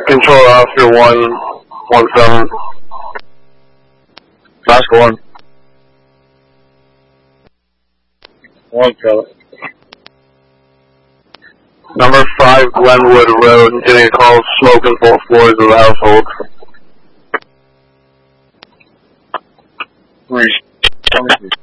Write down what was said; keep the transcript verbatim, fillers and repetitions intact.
Control officer one, one seven. Oscar one. One seven. Number five Glenwood Road, getting a call of smoke in both floors of the household. Three.